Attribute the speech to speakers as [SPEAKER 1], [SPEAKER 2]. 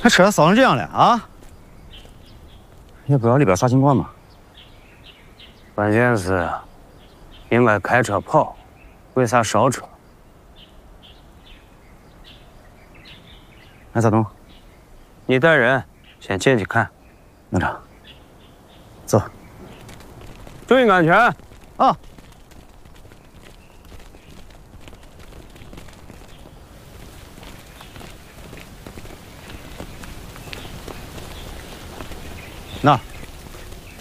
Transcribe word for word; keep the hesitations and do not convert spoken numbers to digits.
[SPEAKER 1] 那车烧成这样了啊！
[SPEAKER 2] 也不知道里边啥情况嘛。
[SPEAKER 3] 关键是应该开车跑，为啥烧车？
[SPEAKER 2] 那咋弄？
[SPEAKER 3] 你带人先进去看。
[SPEAKER 2] 那啥，走。
[SPEAKER 3] 注意安全
[SPEAKER 1] 啊！那。